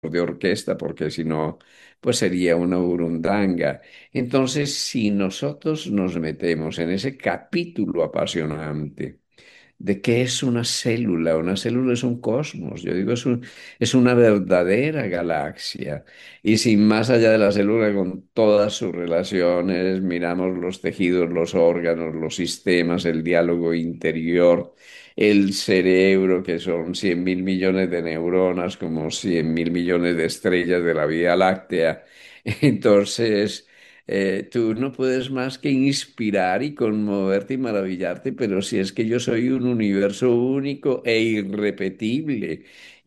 de orquesta, porque si no, pues sería una burundanga. Entonces, si nosotros nos metemos en ese capítulo apasionante, ¿de qué es una célula? Una célula es un cosmos, yo digo, es una verdadera galaxia. Y sin más allá de la célula, con todas sus relaciones, miramos los tejidos, los órganos, los sistemas, el diálogo interior, el cerebro, que son 100.000 millones de neuronas, como 100.000 millones de estrellas de la Vía Láctea. Entonces, tú no puedes más que inspirar y conmoverte y maravillarte, pero si es que yo soy un universo único e irrepetible.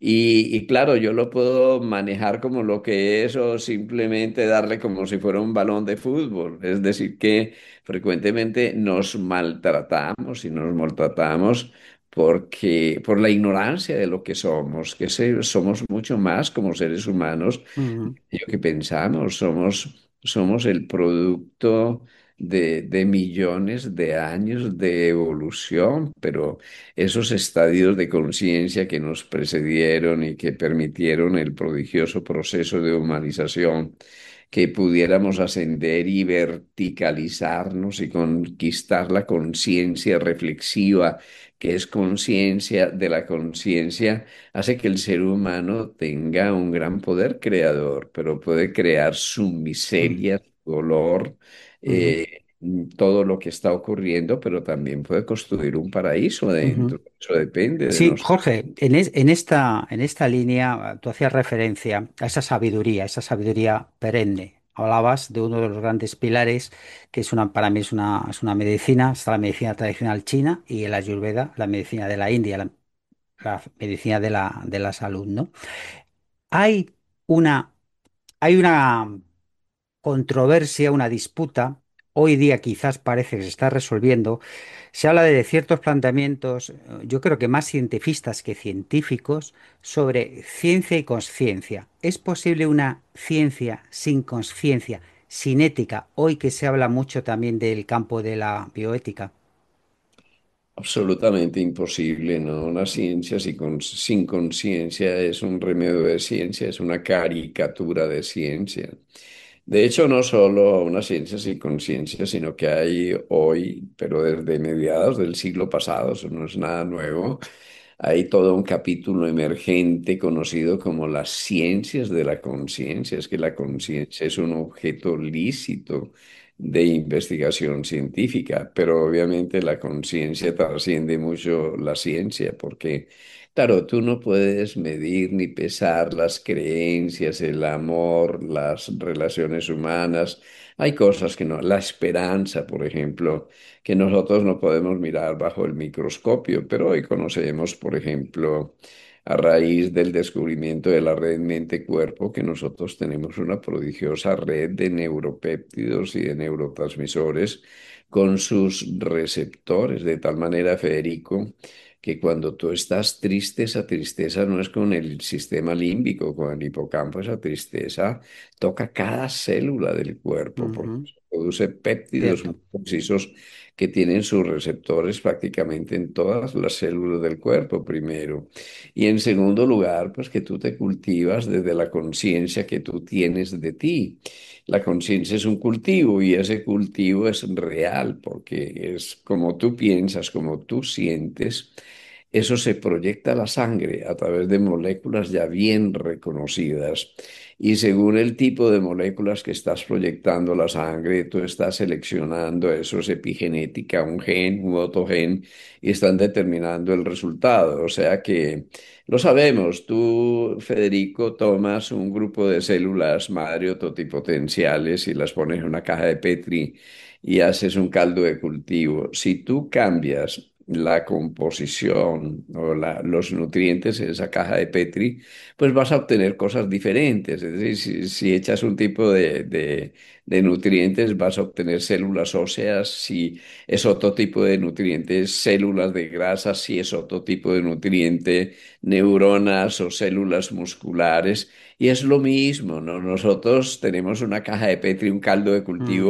Y claro, yo lo puedo manejar como lo que es o simplemente darle como si fuera un balón de fútbol. Es decir, que frecuentemente nos maltratamos y nos maltratamos porque por la ignorancia de lo que somos, somos mucho más como seres humanos Ujú, lo que pensamos, somos el producto de millones de años de evolución, pero esos estadios de conciencia que nos precedieron y que permitieron el prodigioso proceso de humanización, que pudiéramos ascender y verticalizarnos y conquistar la conciencia reflexiva, que es conciencia de la conciencia, hace que el ser humano tenga un gran poder creador, pero puede crear su ujú, miseria, su dolor, ujú, todo lo que está ocurriendo, pero también puede construir un paraíso ujú. dentro. Eso depende de Sí, nosotros. Jorge, en esta línea tú hacías referencia a esa sabiduría perenne. Hablabas de uno de los grandes pilares, que es para mí es una medicina, está la medicina tradicional china y el Ayurveda, la medicina de la India, la medicina de la salud, ¿no? Hay una, hay una controversia, una disputa, hoy día quizás parece que se está resolviendo. Se habla de ciertos planteamientos, yo creo que más cientifistas que científicos, sobre ciencia y conciencia. ¿Es posible una ciencia sin conciencia, sin ética, hoy que se habla mucho también del campo de la bioética? Absolutamente imposible, ¿no? Una ciencia sin conciencia es un remedio de ciencia, es una caricatura de ciencia. De hecho, no solo una ciencia sin conciencia, sino que hay hoy, pero desde mediados del siglo pasado, eso no es nada nuevo, hay todo un capítulo emergente conocido como las ciencias de la conciencia. Es que la conciencia es un objeto lícito de investigación científica, pero obviamente la conciencia trasciende mucho la ciencia, porque, claro, tú no puedes medir ni pesar las creencias, el amor, las relaciones humanas. Hay cosas que no, la esperanza, por ejemplo, que nosotros no podemos mirar bajo el microscopio, pero hoy conocemos, por ejemplo, a raíz del descubrimiento de la red mente-cuerpo, que nosotros tenemos una prodigiosa red de neuropéptidos y de neurotransmisores con sus receptores, de tal manera, Federico, que cuando tú estás triste, esa tristeza no es con el sistema límbico, con el hipocampo, esa tristeza toca cada célula del cuerpo, porque Ujú, produce péptidos muy cierto. precisos que tienen sus receptores prácticamente en todas las células del cuerpo, primero. Y en segundo lugar, pues que tú te cultivas desde la conciencia que tú tienes de ti. La conciencia es un cultivo y ese cultivo es real porque es como tú piensas, como tú sientes. Eso se proyecta a la sangre a través de moléculas ya bien reconocidas. Y según el tipo de moléculas que estás proyectando a la sangre, tú estás seleccionando, eso es epigenética, un gen u otro gen, y están determinando el resultado. O sea que lo sabemos. Tú, Federico, tomas un grupo de células madre totipotenciales y las pones en una caja de Petri y haces un caldo de cultivo. Si tú cambias la composición o los nutrientes en esa caja de Petri, pues vas a obtener cosas diferentes. Es decir, si echas un tipo de nutrientes, vas a obtener células óseas. Si es otro tipo de nutrientes, células de grasa. Si es otro tipo de nutriente, neuronas o células musculares. Y es lo mismo, ¿no? Nosotros tenemos una caja de Petri, un caldo de cultivo, Ujú,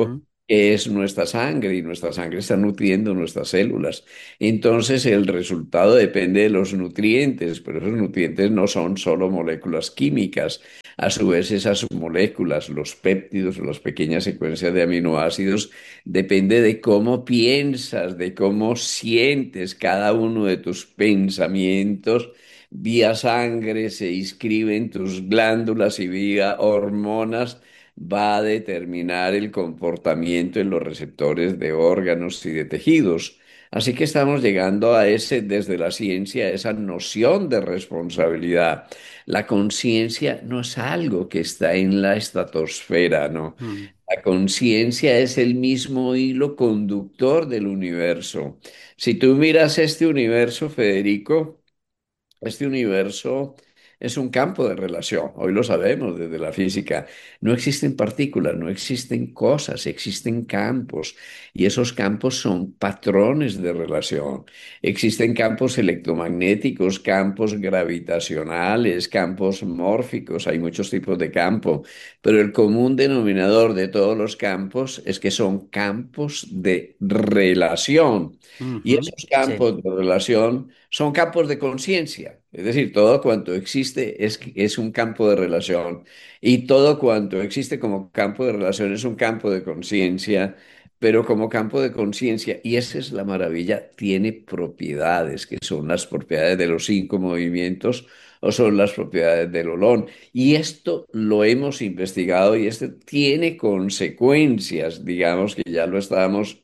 que es nuestra sangre y nuestra sangre está nutriendo nuestras células. Entonces el resultado depende de los nutrientes, pero esos nutrientes no son solo moléculas químicas. A su vez esas moléculas, los péptidos, las pequeñas secuencias de aminoácidos, depende de cómo piensas, de cómo sientes cada uno de tus pensamientos. Vía sangre se inscriben tus glándulas y vía hormonas va a determinar el comportamiento en los receptores de órganos y de tejidos. Así que estamos llegando a ese, desde la ciencia, a esa noción de responsabilidad. La conciencia no es algo que está en la estratosfera, ¿no? Mm, La conciencia es el mismo hilo conductor del universo. Si tú miras este universo, Federico, este universo es un campo de relación, hoy lo sabemos desde la física. No existen partículas, no existen cosas, existen campos y esos campos son patrones de relación. Existen campos electromagnéticos, campos gravitacionales, campos mórficos, hay muchos tipos de campo, pero el común denominador de todos los campos es que son campos de relación. Y ujú, esos sí. campos de relación son campos de conciencia, es decir, todo cuanto existe es un campo de relación y todo cuanto existe como campo de relación es un campo de conciencia, pero como campo de conciencia, y esa es la maravilla, tiene propiedades que son las propiedades de los cinco movimientos o son las propiedades del olón. Y esto lo hemos investigado y esto tiene consecuencias, digamos que ya lo estábamos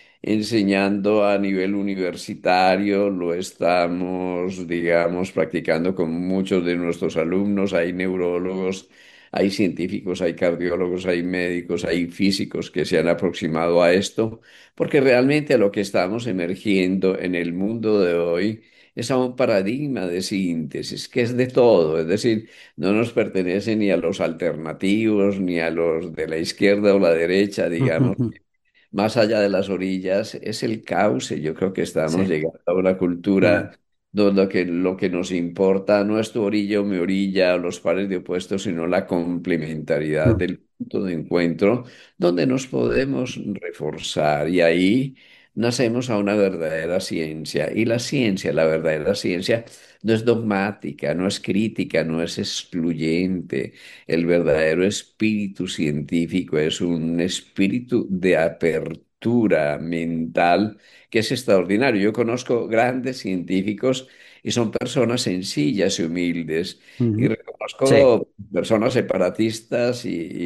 enseñando a nivel universitario, lo estamos, digamos, practicando con muchos de nuestros alumnos. Hay neurólogos, hay científicos, hay cardiólogos, hay médicos, hay físicos que se han aproximado a esto, porque realmente lo que estamos emergiendo en el mundo de hoy es a un paradigma de síntesis, que es de todo, es decir, no nos pertenece ni a los alternativos, ni a los de la izquierda o la derecha, digamos más allá de las orillas, es el cauce. Yo creo que estamos Sí. llegando a una Mm, cultura donde lo que nos importa no es tu orilla o mi orilla o los pares de opuestos, sino la complementariedad mm, del punto de encuentro donde nos podemos reforzar. Y ahí nacemos a una verdadera ciencia. Y la ciencia, la verdadera ciencia, no es dogmática, no es crítica, no es excluyente. El verdadero espíritu científico es un espíritu de apertura mental que es extraordinario. Yo conozco grandes científicos y son personas sencillas y humildes. Y ujú. Sí. reconozco personas separatistas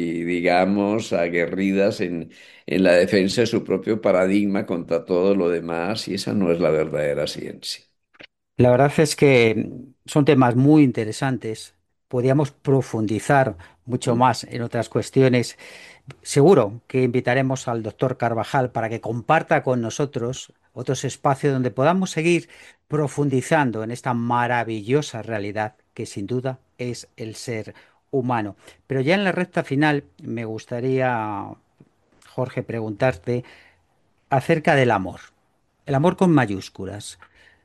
digamos, aguerridas en la defensa de su propio paradigma contra todo lo demás, y esa no es la verdadera ciencia. La verdad es que son temas muy interesantes. Podríamos profundizar mucho más en otras cuestiones. Seguro que invitaremos al doctor Carvajal para que comparta con nosotros otros espacios donde podamos seguir profundizando en esta maravillosa realidad que sin duda es el ser humano. Pero ya en la recta final me gustaría, Jorge, preguntarte acerca del amor. El amor con mayúsculas.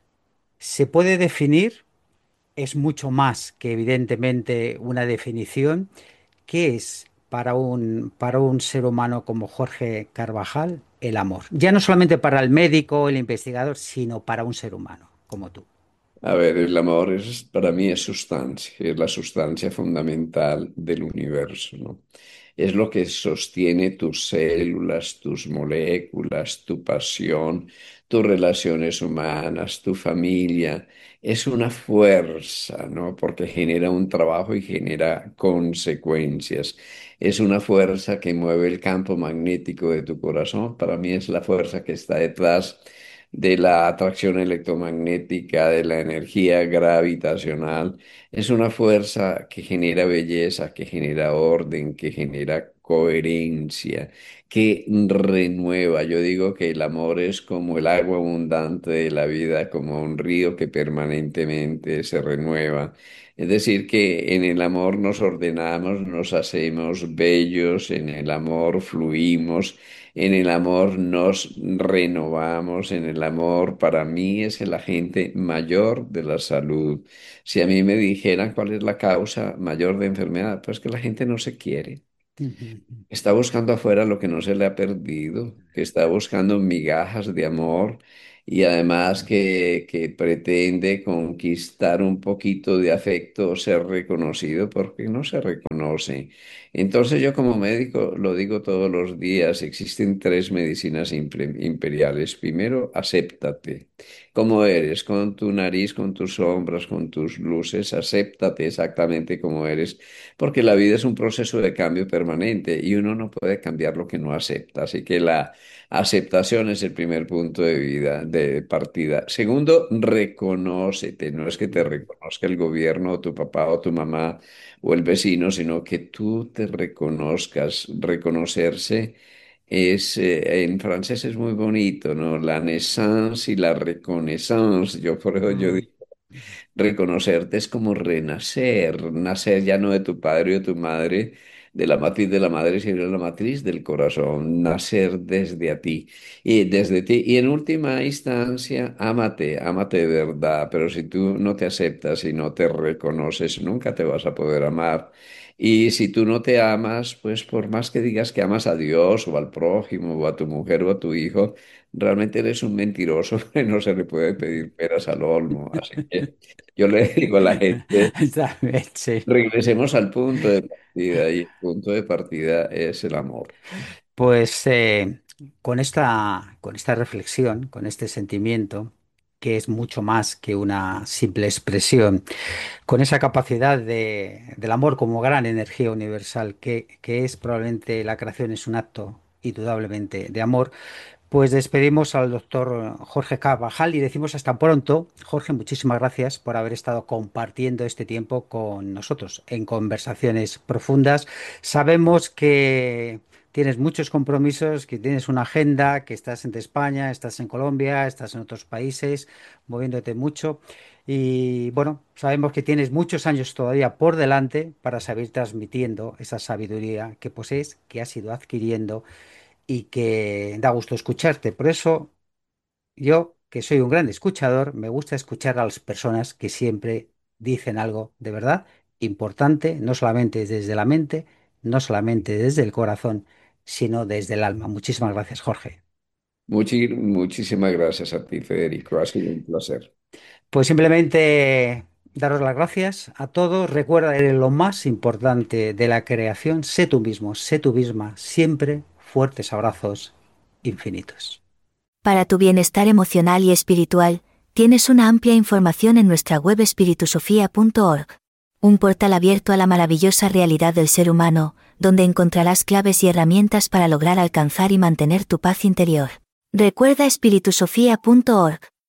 ¿Se puede definir? Es mucho más que evidentemente una definición. ¿Qué es para un ser humano como Jorge Carvajal el amor? Ya no solamente para el médico, el investigador, sino para un ser humano como tú. A ver, el amor es, para mí es sustancia, es la sustancia fundamental del universo, ¿no? Es lo que sostiene tus células, tus moléculas, tu pasión, tus relaciones humanas, tu familia. Es una fuerza, ¿no? Porque genera un trabajo y genera consecuencias. Es una fuerza que mueve el campo magnético de tu corazón. Para mí es la fuerza que está detrás de la atracción electromagnética, de la energía gravitacional. Es una fuerza que genera belleza, que genera orden, que genera coherencia, que renueva. Yo digo que el amor es como el agua abundante de la vida, como un río que permanentemente se renueva. Es decir, que en el amor nos ordenamos, nos hacemos bellos, en el amor fluimos, en el amor nos renovamos, en el amor para mí es el agente mayor de la salud. Si a mí me dijeran cuál es la causa mayor de enfermedad, pues que la gente no se quiere. Ujú, Está buscando afuera lo que no se le ha perdido, que está buscando migajas de amor y además que pretende conquistar un poquito de afecto, ser reconocido porque no se reconoce. Entonces yo como médico lo digo todos los días, existen tres medicinas imperiales. Primero, acéptate como eres, con tu nariz, con tus sombras, con tus luces, acéptate exactamente como eres porque la vida es un proceso de cambio permanente y uno no puede cambiar lo que no acepta. Así que la aceptación es el primer punto de vida, de partida. Segundo, reconócete. No es que te reconozca el gobierno o tu papá o tu mamá o el vecino, sino que tú te reconozcas. Reconocerse es, en francés es muy bonito, ¿no? La naissance y la reconnaissance. Yo por eso yo mm, digo reconocerte es como renacer, nacer ya no de tu padre o de tu madre, de la matriz de la madre, sino de la matriz del corazón, nacer desde a ti y desde ti. Y en última instancia, ámate, ámate de verdad, pero si tú no te aceptas y no te reconoces, nunca te vas a poder amar. Y si tú no te amas, pues por más que digas que amas a Dios o al prójimo o a tu mujer o a tu hijo, realmente eres un mentiroso que no se le puede pedir peras al olmo. Así que yo le digo a la gente, está bien, sí. regresemos al punto de partida y el punto de partida es el amor. Pues con esta reflexión, con este sentimiento, que es mucho más que una simple expresión, con esa capacidad del amor como gran energía universal, que es probablemente la creación es un acto indudablemente de amor. Pues despedimos al doctor Jorge Carvajal y decimos hasta pronto. Jorge, muchísimas gracias por haber estado compartiendo este tiempo con nosotros en conversaciones profundas. Sabemos que tienes muchos compromisos, que tienes una agenda, que estás en España, estás en Colombia, estás en otros países, moviéndote mucho. Y bueno, sabemos que tienes muchos años todavía por delante para seguir transmitiendo esa sabiduría que posees, que has ido adquiriendo y que da gusto escucharte. Por eso yo, que soy un gran escuchador, me gusta escuchar a las personas que siempre dicen algo de verdad importante, no solamente desde la mente, no solamente desde el corazón, sino desde el alma. Muchísimas gracias, Jorge. Muchísimas gracias a ti, Federico. Ha sido un placer. Pues simplemente daros las gracias a todos. Recuerda que lo más importante de la creación, sé tú mismo, sé tú misma, siempre fuertes abrazos infinitos. Para tu bienestar emocional y espiritual, tienes una amplia información en nuestra web espiritusofía.org. Un portal abierto a la maravillosa realidad del ser humano, donde encontrarás claves y herramientas para lograr alcanzar y mantener tu paz interior. Recuerda espiritusofía.org.